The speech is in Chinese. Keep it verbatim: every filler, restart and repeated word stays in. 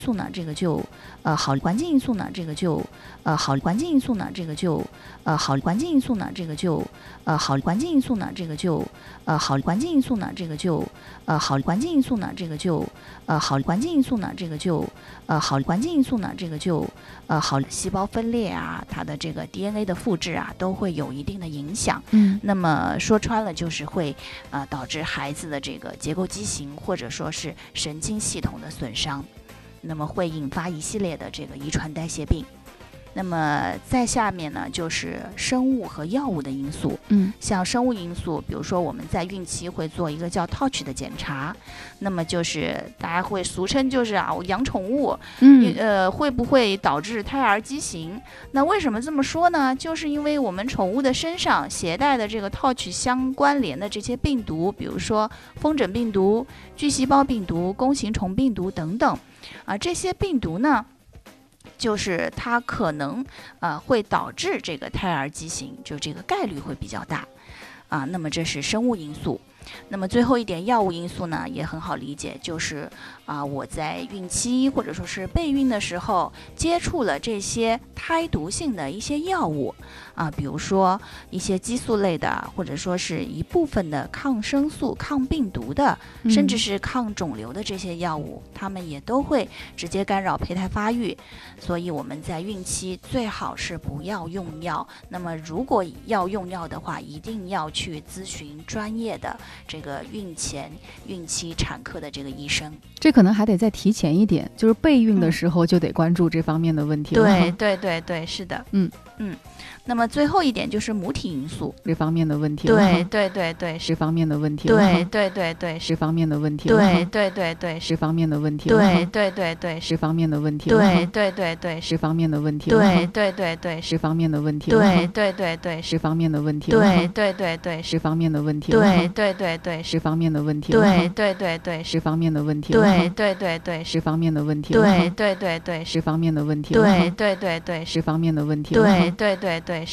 素呢，这个就呃好，环境因素呢，这个就呃好，环境因素呢，这个就呃好，环境因素呢，这个就呃好，环境因素呢，这个就呃好，环境因素呢，这个就呃好，环境因素呢，这个就呃好，环境因素呢，这个就呃好，环境因素呢，这个就呃好，细胞分裂啊，它的这个 D N A 的复制啊，都会有一定的影响。 嗯， 那么说穿了就是会呃导致孩子的这个结构畸形，或者说是神经系统的损伤。那么会引发一系列的这个遗传代谢病。那么在下面呢，就是生物和药物的因素。 嗯， 像生物因素，比如说我们在孕期会做一个叫 touch 的检查，那么就是大家会俗称就是啊，我养宠物， 嗯， 呃，会不会导致胎儿畸形？那为什么这么说呢？就是因为我们宠物的身上携带的这个 touch 相关联的这些病毒，比如说风疹病毒、巨细胞病毒、弓形虫病毒等等，啊，这些病毒呢，就是它可能呃会导致这个胎儿畸形，就这个概率会比较大啊。那么这是生物因素。那么最后一点药物因素呢，也很好理解，就是啊我在孕期或者说是备孕的时候接触了这些胎毒性的一些药物啊，比如说一些激素类的，或者说是一部分的抗生素、抗病毒的，甚至是抗肿瘤的这些药物，它们也都会直接干扰胚胎发育。所以我们在孕期最好是不要用药。那么如果要用药的话，一定要去咨询专业的这个孕前、孕期产科的这个医生。 这可能还得再提前一点，就是备孕的时候就得关注这方面的问题了。 对对对对，是的。 嗯嗯。那么最后一点就是母体因素， 这方面的问题了。 对对对对， 这方面的问题了。 对对对对， 这方面的问题了。 对对对对， 这方面的问题了。 对对对对， 这方面的问题了。 对对对对， 这方面的问题了。 对对对对， 这方面的问题了。 对对对对， 这方面的问题了。 对对对对， 这方面的问题了。 对对对对， 这方面的问题了。 对对对对， 这方面的问题了。 对对对对， 这方面的问题了。 对对对对， 这方面的问题了。 对对对对， 这方面的问题了。 对对对对。